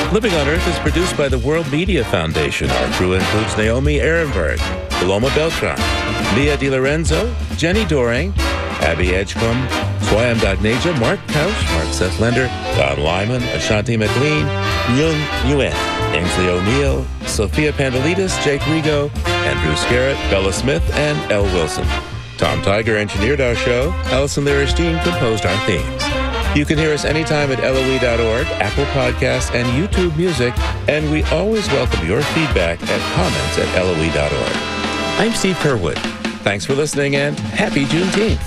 Living on Earth is produced by the World Media Foundation. Our crew includes Naomi Ehrenberg, Paloma Beltran, Mia DiLorenzo, Jenny Doring, Abby Edgecombe, Swayam Dagneja, Mark Kausch, Mark Seth Lender, Don Lyman, Ashanti McLean, Yung Nguyen, Ainsley O'Neill, Sophia Pandelides, Jake Rigo, Andrew Scarrett, Bella Smith, and Elle Wilson. Tom Tiger engineered our show. Allison Lirish-Dean composed our themes. You can hear us anytime at LOE.org, Apple Podcasts, and YouTube Music, and we always welcome your feedback and comments at LOE.org. I'm Steve Curwood. Thanks for listening, and happy Juneteenth.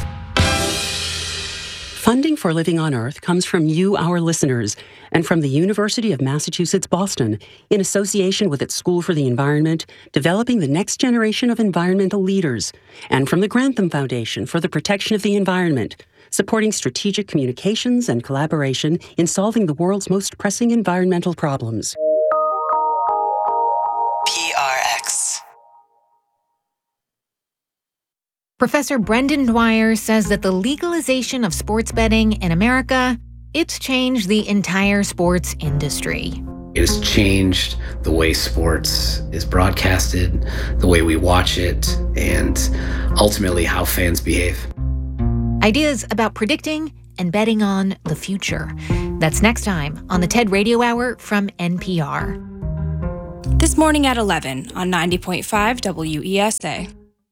Funding for Living on Earth comes from you, our listeners, and from the University of Massachusetts, Boston, in association with its School for the Environment, developing the next generation of environmental leaders, and from the Grantham Foundation for the Protection of the Environment, supporting strategic communications and collaboration in solving the world's most pressing environmental problems. PRX. Professor Brendan Dwyer says that the legalization of sports betting in America, it's changed the entire sports industry. It has changed the way sports is broadcasted, the way we watch it, and ultimately how fans behave. Ideas about predicting and betting on the future. That's next time on the TED Radio Hour from NPR. This morning at 11 on 90.5 WESA.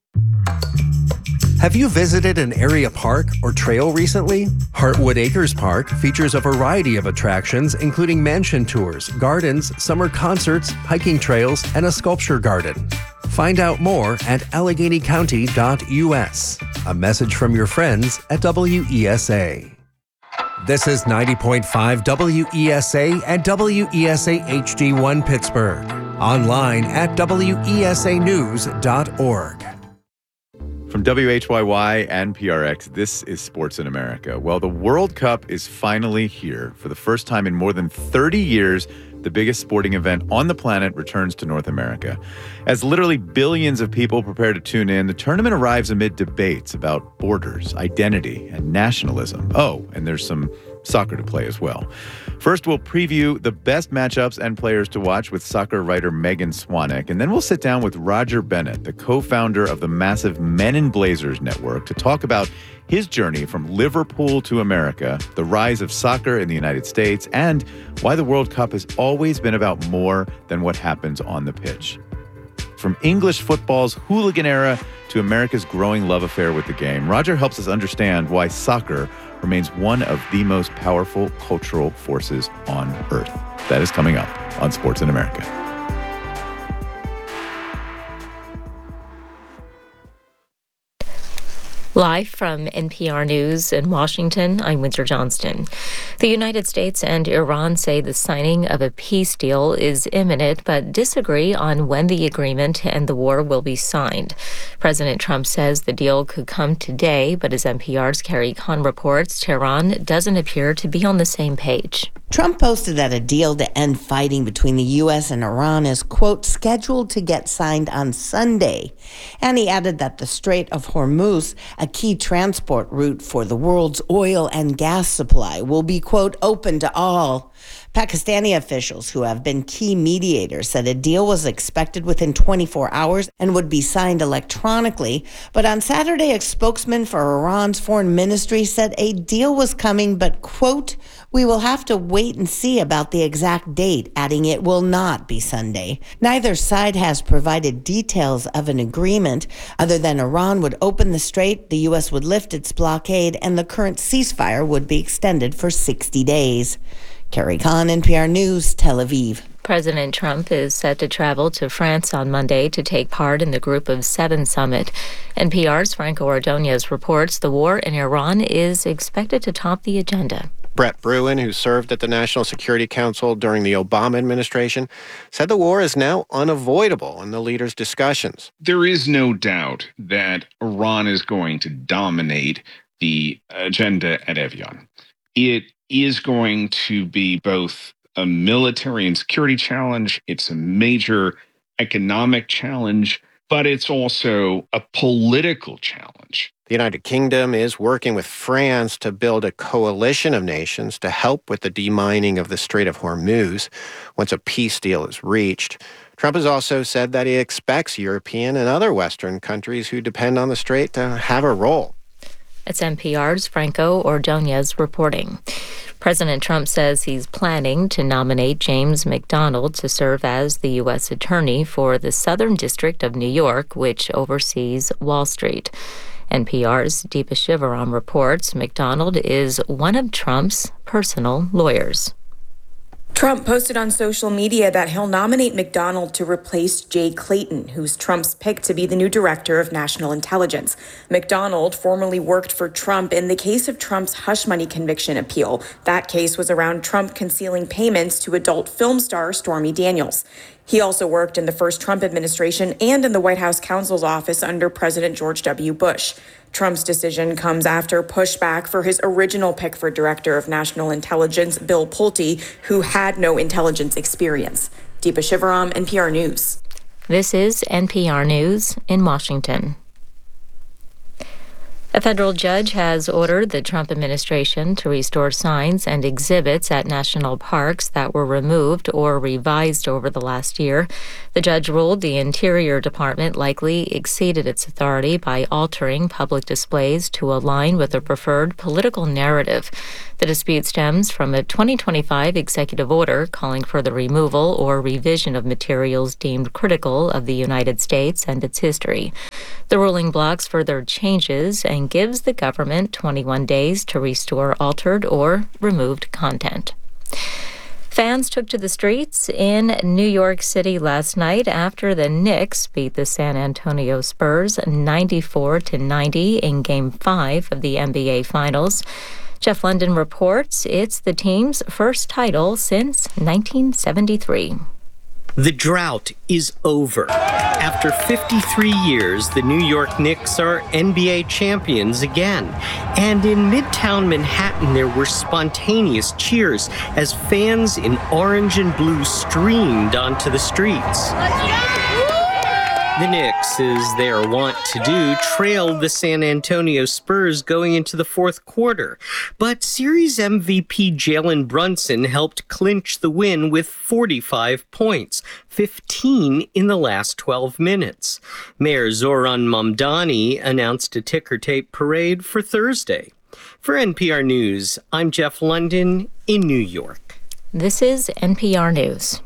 Have you visited an area park or trail recently? Heartwood Acres Park features a variety of attractions, including mansion tours, gardens, summer concerts, hiking trails, and a sculpture garden. Find out more at AlleghenyCounty.us. A message from your friends at WESA. This is 90.5 WESA and WESA HD1 Pittsburgh. Online at WESAnews.org. From WHYY and PRX, this is Sports in America. Well, the World Cup is finally here. For the first time in more than 30 years, the biggest sporting event on the planet returns to North America. As literally billions of people prepare to tune in, the tournament arrives amid debates about borders, identity, and nationalism. Oh, and there's some soccer to play as well. First, we'll preview the best matchups and players to watch with soccer writer Megan Swanek, and then we'll sit down with Roger Bennett, the co-founder of the massive Men in Blazers network, to talk about his journey from Liverpool to America, the rise of soccer in the United States, and why the World Cup has always been about more than what happens on the pitch. From English football's hooligan era to America's growing love affair with the game, Roger helps us understand why soccer remains one of the most powerful cultural forces on Earth. That is coming up on Sports in America. Live from NPR News in Washington, I'm Winter Johnston. The United States and Iran say the signing of a peace deal is imminent, but disagree on when the agreement and the war will be signed. President Trump says the deal could come today, but as NPR's Carrie Kahn reports, Tehran doesn't appear to be on the same page. Trump posted that a deal to end fighting between the U.S. and Iran is, quote, scheduled to get signed on Sunday. And he added that the Strait of Hormuz, a key transport route for the world's oil and gas supply, will be, quote, open to all. Pakistani officials who have been key mediators said a deal was expected within 24 hours and would be signed electronically. But on Saturday, a spokesman for Iran's foreign ministry said a deal was coming, but, quote, we will have to wait and see about the exact date, adding it will not be Sunday. Neither side has provided details of an agreement. Other than Iran would open the strait, the U.S. would lift its blockade, and the current ceasefire would be extended for 60 days. Carrie Kahn, NPR News, Tel Aviv. President Trump is set to travel to France on Monday to take part in the Group of Seven summit. NPR's Franco Ordonez reports the war in Iran is expected to top the agenda. Brett Bruen, who served at the National Security Council during the Obama administration, said the war is now unavoidable in the leaders' discussions. There is no doubt that Iran is going to dominate the agenda at Evian. It is going to be both a military and security challenge. It's a major economic challenge but it's also a political challenge. The United Kingdom is working with France to build a coalition of nations to help with the demining of the Strait of Hormuz once a peace deal is reached. Trump has also said that he expects European and other Western countries who depend on the strait to have a role. It's NPR's Franco Ordonez reporting. President Trump says he's planning to nominate James McDonald to serve as the U.S. Attorney for the Southern District of New York, which oversees Wall Street. NPR's Deepa Shivaram reports McDonald is one of Trump's personal lawyers. Trump posted on social media that he'll nominate McDonald to replace Jay Clayton, who's Trump's pick to be the new director of national intelligence. McDonald formerly worked for Trump in the case of Trump's hush money conviction appeal. That case was around Trump concealing payments to adult film star Stormy Daniels. He also worked in the first Trump administration and in the White House counsel's office under President George W. Bush. Trump's decision comes after pushback for his original pick for Director of National Intelligence, Bill Pulte, who had no intelligence experience. Deepa Shivaram, NPR News. This is NPR News in Washington. A federal judge has ordered the Trump administration to restore signs and exhibits at national parks that were removed or revised over the last year. The judge ruled the Interior Department likely exceeded its authority by altering public displays to align with a preferred political narrative. The dispute stems from a 2025 executive order calling for the removal or revision of materials deemed critical of the United States and its history. The ruling blocks further changes and gives the government 21 days to restore altered or removed content. Fans took to the streets in New York City last night after the Knicks beat the San Antonio Spurs 94-90 in Game 5 of the NBA Finals. Jeff London reports it's the team's first title since 1973. The drought is over. After 53 years, the New York Knicks are NBA champions again. And in Midtown Manhattan, there were spontaneous cheers as fans in orange and blue streamed onto the streets. The Knicks, as they are wont to do, trailed the San Antonio Spurs going into the fourth quarter. But Series MVP Jalen Brunson helped clinch the win with 45 points, 15 in the last 12 minutes. Mayor Zoran Mamdani announced a ticker tape parade for Thursday. For NPR News, I'm Jeff London in New York. This is NPR News.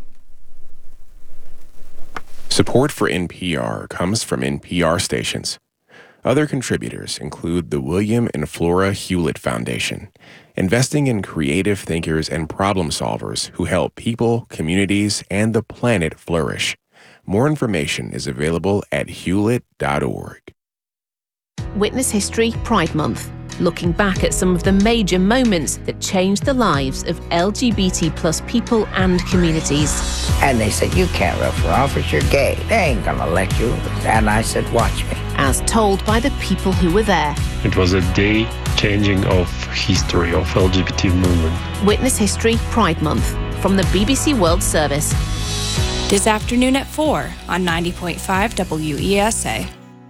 Support for NPR comes from NPR stations. Other contributors include the William and Flora Hewlett Foundation, investing in creative thinkers and problem solvers who help people, communities, and the planet flourish. More information is available at hewlett.org. Witness History Pride Month, looking back at some of the major moments that changed the lives of LGBT plus people and communities. And they said, you can't run for office, you're gay. They ain't gonna let you. And I said, watch me. As told by the people who were there. It was a day changing of history of LGBT movement. Witness History Pride Month from the BBC World Service. This afternoon at 4 on 90.5 WESA.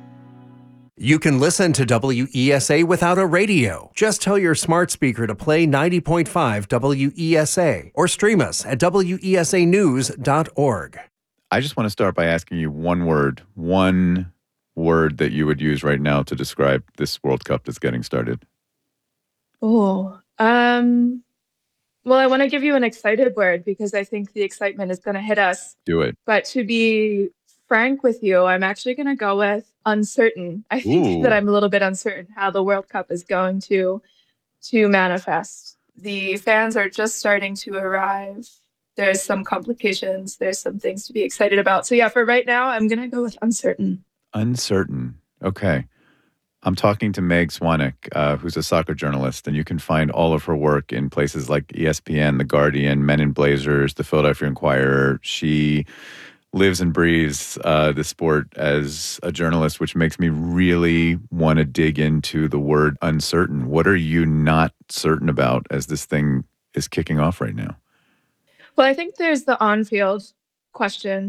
You can listen to WESA without a radio. Just tell your smart speaker to play 90.5 WESA or stream us at wesanews.org. I just want to start by asking you one word that you would use right now to describe this World Cup that's getting started. Well, I want to give you an excited word because I think the excitement is going to hit us. Do it. But to be frank with you, I'm actually going to go with uncertain. I think that I'm a little bit uncertain how the World Cup is going to manifest. The fans are just starting to arrive. There's some complications. There's some things to be excited about. So yeah, for right now, I'm going to go with uncertain. Uncertain. Okay. I'm talking to Meg Swanek, who's a soccer journalist, and you can find all of her work in places like ESPN, The Guardian, Men in Blazers, The Philadelphia Inquirer. She lives and breathes the sport as a journalist, which makes me really want to dig into the word uncertain. What are you not certain about as this thing is kicking off right now? Well, I think there's the on-field questions.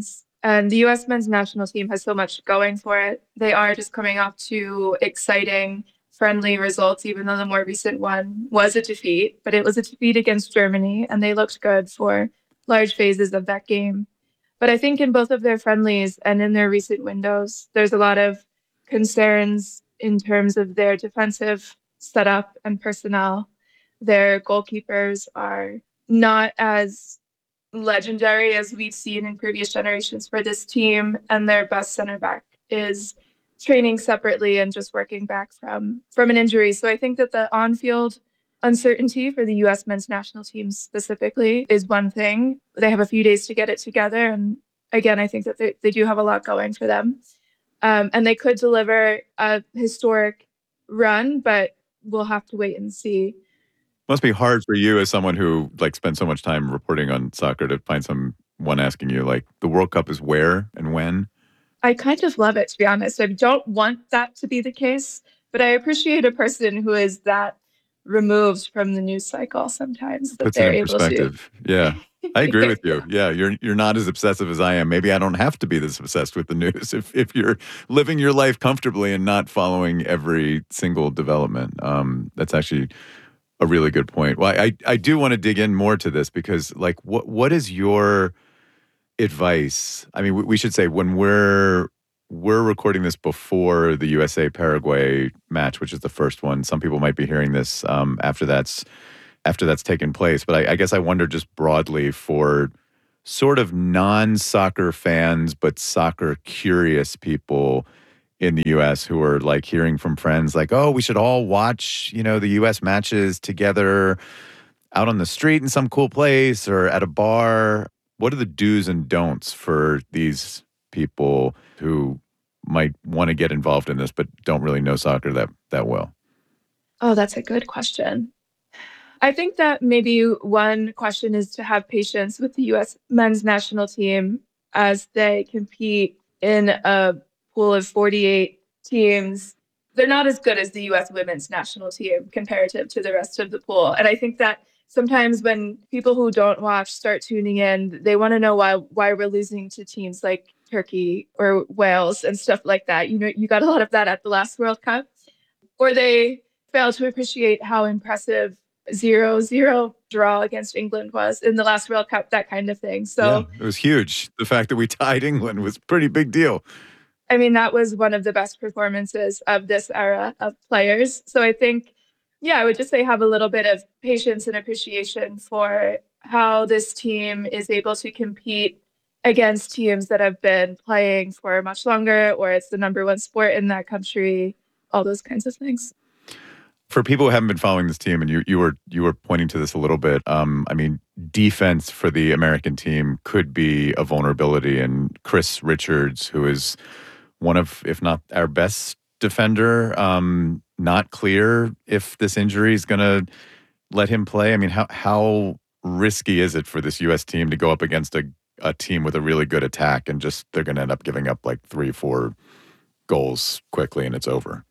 And the U.S. men's national team has so much going for it. They are just coming off two exciting, friendly results, even though the more recent one was a defeat. But it was a defeat against Germany, and they looked good for large phases of that game. But I think in both of their friendlies and in their recent windows, there's a lot of concerns in terms of their defensive setup and personnel. Their goalkeepers are not as legendary as we've seen in previous generations for this team, and their best center back is training separately and just working back from an injury. So I think that the on-field uncertainty for the U.S. men's national team specifically is one thing. They have a few days to get it together, and again, I think that they do have a lot going for them. And they could deliver a historic run, but we'll have to wait and see. Must be hard for you as someone who spends so much time reporting on soccer to find someone asking you the World Cup is where and when. I kind of love it, to be honest. I don't want that to be the case, but I appreciate a person who is that removed from the news cycle sometimes that Puts they're it in able perspective. to. Yeah. I agree with you. Yeah, you're not as obsessive as I am. Maybe I don't have to be this obsessed with the news if you're living your life comfortably and not following every single development. That's actually a really good point. Well, I do want to dig in more to this because what is your advice? I mean, we should say when we're recording this before the USA-Paraguay match, which is the first one. Some people might be hearing this after that's taken place. But I guess I wonder just broadly for sort of non-soccer fans but soccer-curious people in the U.S. who are hearing from friends oh, we should all watch, the U.S. matches together out on the street in some cool place or at a bar. What are the do's and don'ts for these people who might want to get involved in this but don't really know soccer that well? Oh, that's a good question. I think that maybe one question is to have patience with the U.S. men's national team as they compete in a pool of 48 teams. They're not as good as the U.S. women's national team comparative to the rest of the pool. And I think that sometimes when people who don't watch start tuning in, they want to know why we're losing to teams like Turkey or Wales and stuff like that. You got a lot of that at the last World Cup. Or they fail to appreciate how impressive 0-0 draw against England was in the last World Cup, that kind of thing. So yeah, it was huge. The fact that we tied England was a pretty big deal. I mean, that was one of the best performances of this era of players. So I think, I would just say have a little bit of patience and appreciation for how this team is able to compete against teams that have been playing for much longer, or it's the number one sport in that country, all those kinds of things. For people who haven't been following this team, and you were pointing to this a little bit, I mean, defense for the American team could be a vulnerability. And Chris Richards, who is one of, if not our best defender, not clear if this injury is going to let him play. I mean, how risky is it for this U.S. team to go up against a team with a really good attack and just they're going to end up giving up 3-4 goals quickly and it's over?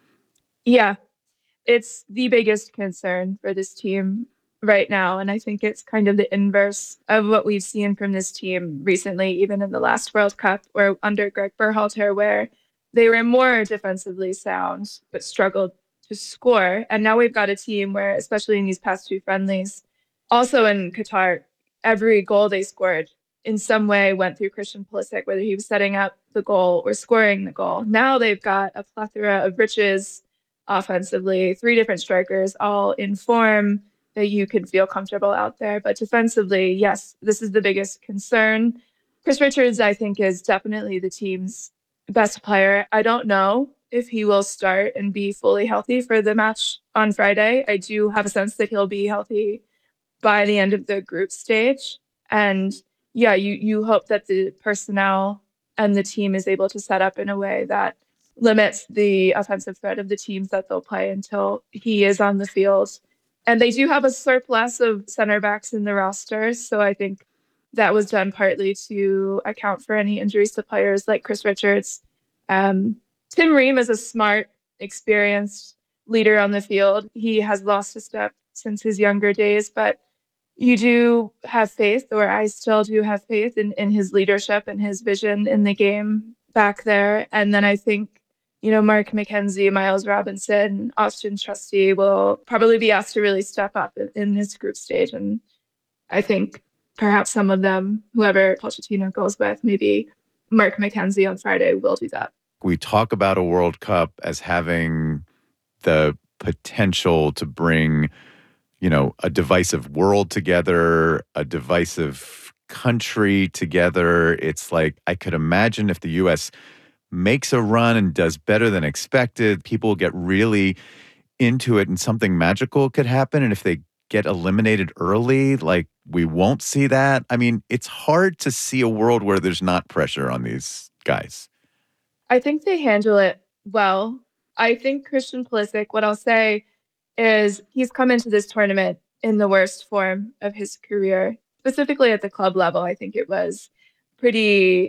Yeah. It's the biggest concern for this team right now. And I think it's kind of the inverse of what we've seen from this team recently, even in the last World Cup or under Greg Berhalter, where they were more defensively sound, but struggled to score. And now we've got a team where, especially in these past two friendlies, also in Qatar, every goal they scored in some way went through Christian Pulisic, whether he was setting up the goal or scoring the goal. Now they've got a plethora of riches offensively, 3 different strikers, all in form that you could feel comfortable out there. But defensively, yes, this is the biggest concern. Chris Richards, I think, is definitely the team's best player. I don't know if he will start and be fully healthy for the match on Friday. I do have a sense that he'll be healthy by the end of the group stage. And you hope that the personnel and the team is able to set up in a way that limits the offensive threat of the teams that they'll play until he is on the field. And they do have a surplus of center backs in the roster. So I think that was done partly to account for any injuries to players like Chris Richards. Tim Ream is a smart, experienced leader on the field. He has lost a step since his younger days, but you do have faith, or I still do have faith in his leadership and his vision in the game back there. And then I think, Mark McKenzie, Miles Robinson, Austin Trusty will probably be asked to really step up in this group stage. And I think perhaps some of them, whoever Pochettino goes with, maybe Mark McKenzie on Friday will do that. We talk about a World Cup as having the potential to bring, a divisive world together, a divisive country together. It's like, I could imagine if the U.S. makes a run and does better than expected, people get really into it and something magical could happen. And if they get eliminated early, like, we won't see that. I mean, it's hard to see a world where there's not pressure on these guys. I think they handle it well. I think Christian Pulisic, what I'll say is he's come into this tournament in the worst form of his career, specifically at the club level. I think it was pretty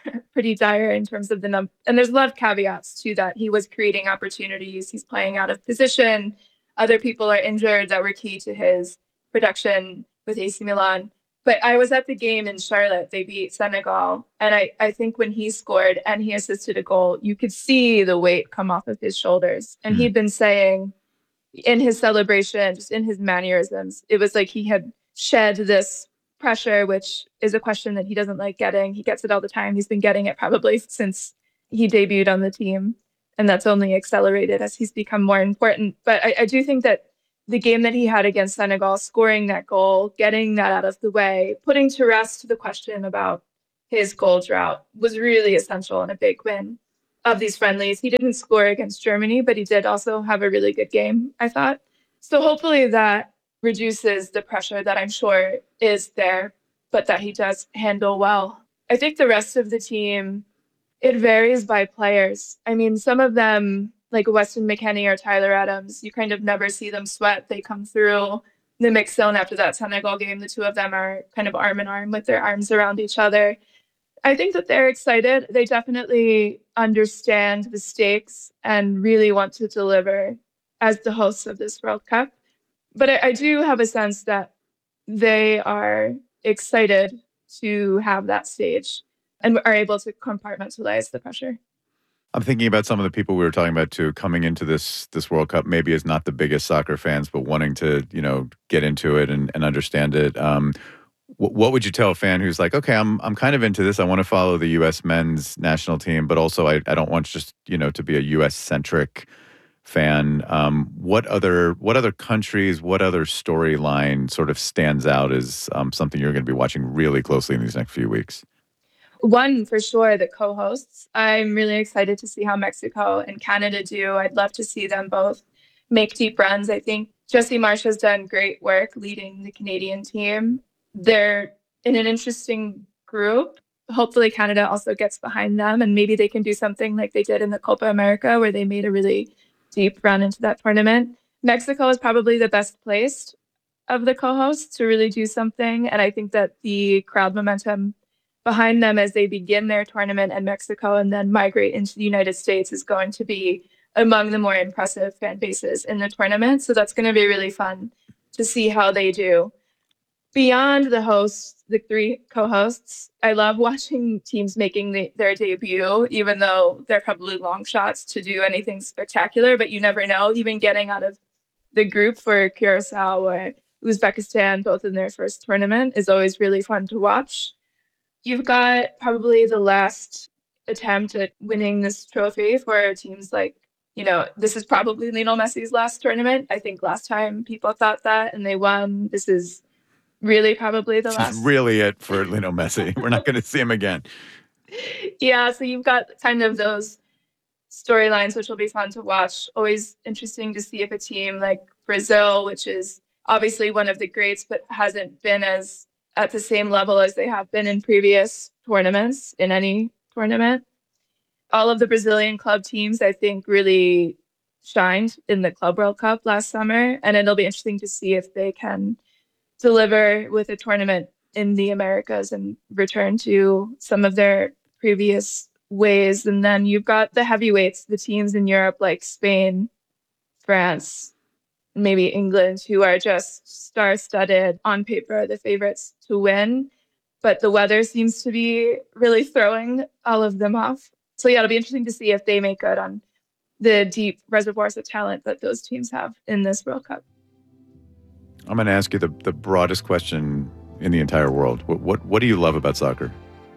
dire in terms of the number. And there's a lot of caveats to that. He was creating opportunities. He's playing out of position. Other people are injured that were key to his production with AC Milan. But I was at the game in Charlotte. They beat Senegal. And I think when he scored and he assisted a goal, you could see the weight come off of his shoulders. And he'd been saying in his celebration, just in his mannerisms, it was like he had shed this pressure, which is a question that he doesn't like getting. He gets it all the time. He's been getting it probably since he debuted on the team. And that's only accelerated as he's become more important. But I do think that the game that he had against Senegal, scoring that goal, getting that out of the way, putting to rest the question about his goal drought was really essential and a big win of these friendlies. He didn't score against Germany, but he did also have a really good game, I thought. So hopefully that reduces the pressure that I'm sure is there, but that he does handle well. I think the rest of the team, it varies by players. I mean, some of them, like Weston McKennie or Tyler Adams, you kind of never see them sweat. They come through the mix zone after that Senegal game. The two of them are kind of arm in arm with their arms around each other. I think that they're excited. They definitely understand the stakes and really want to deliver as the hosts of this World Cup. But I do have a sense that they are excited to have that stage and are able to compartmentalize the pressure. I'm thinking about some of the people we were talking about too, coming into this World Cup, maybe as not the biggest soccer fans, but wanting to, get into it and understand it. What would you tell a fan who's like, okay, I'm kind of into this. I want to follow the U.S. men's national team, but also I don't want just, to be a U.S. centric fan. What other countries, what other storyline sort of stands out as something you're going to be watching really closely in these next few weeks? One, for sure, the co-hosts. I'm really excited to see how Mexico and Canada do. I'd love to see them both make deep runs. I think Jesse Marsh has done great work leading the Canadian team. They're in an interesting group. Hopefully Canada also gets behind them, and maybe they can do something like they did in the Copa America, where they made a really deep run into that tournament. Mexico is probably the best placed of the co-hosts to really do something, and I think that the crowd momentum behind them as they begin their tournament in Mexico and then migrate into the United States is going to be among the more impressive fan bases in the tournament. So that's going to be really fun to see how they do. Beyond the hosts, the three co-hosts, I love watching teams making their debut, even though they're probably long shots to do anything spectacular, but you never know. Even getting out of the group for Curacao or Uzbekistan, both in their first tournament, is always really fun to watch. You've got probably the last attempt at winning this trophy for teams like, this is probably Lionel Messi's last tournament. I think last time people thought that and they won. This is really probably the last. This is really it for Lionel Messi. We're not going to see him again. Yeah, so you've got kind of those storylines, which will be fun to watch. Always interesting to see if a team like Brazil, which is obviously one of the greats, but hasn't been as at the same level as they have been in previous tournaments, in any tournament. All of the Brazilian club teams, I think, really shined in the Club World Cup last summer, and it'll be interesting to see if they can deliver with a tournament in the Americas and return to some of their previous ways. And then you've got the heavyweights, the teams in Europe like Spain, France, maybe England, who are just star-studded on paper, the favorites to win. But the weather seems to be really throwing all of them off. So yeah, it'll be interesting to see if they make good on the deep reservoirs of talent that those teams have in this World Cup. I'm going to ask you the broadest question in the entire world. What do you love about soccer?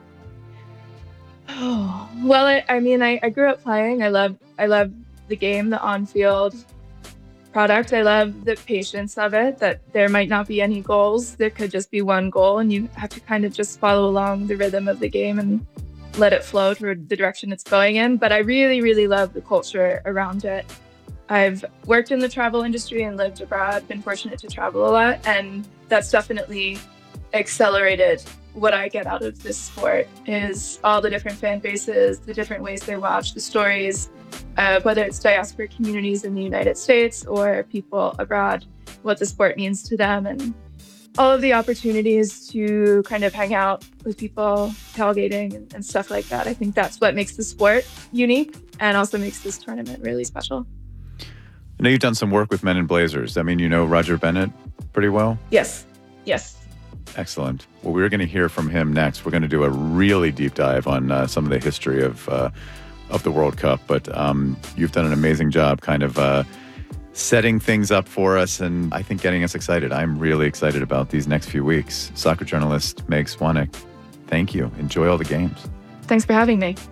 Oh, well, I grew up playing. I love the game, the on-field product. I love the patience of it, that there might not be any goals. There could just be one goal, and you have to kind of just follow along the rhythm of the game and let it flow toward the direction it's going in. But I really, really love the culture around it. I've worked in the travel industry and lived abroad, been fortunate to travel a lot, and that's definitely accelerated what I get out of this sport is all the different fan bases, the different ways they watch, the stories, whether it's diaspora communities in the United States or people abroad, what the sport means to them, and all of the opportunities to kind of hang out with people, tailgating and stuff like that. I think that's what makes the sport unique and also makes this tournament really special. I know you've done some work with Men in Blazers. I mean, you know Roger Bennett pretty well? Yes. Excellent. Well, we're going to hear from him next. We're going to do a really deep dive on some of the history of the World Cup. But you've done an amazing job kind of setting things up for us and I think getting us excited. I'm really excited about these next few weeks. Soccer journalist Meg Swanek, thank you. Enjoy all the games. Thanks for having me.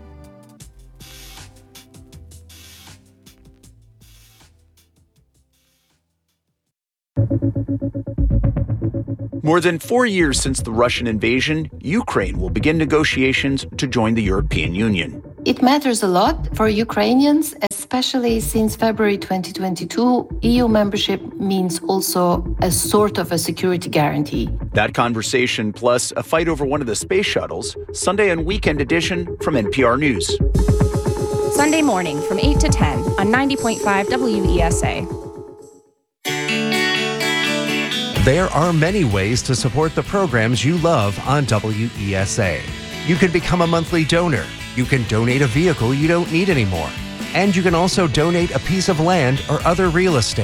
More than 4 years since the Russian invasion, Ukraine will begin negotiations to join the European Union. It matters a lot for Ukrainians, especially since February 2022, EU membership means also a sort of a security guarantee. That conversation, plus a fight over one of the space shuttles, Sunday and Weekend edition from NPR News. Sunday morning from 8 to 10 on 90.5 WESA. There are many ways to support the programs you love on WESA. You can become a monthly donor. You can donate a vehicle you don't need anymore. And you can also donate a piece of land or other real estate.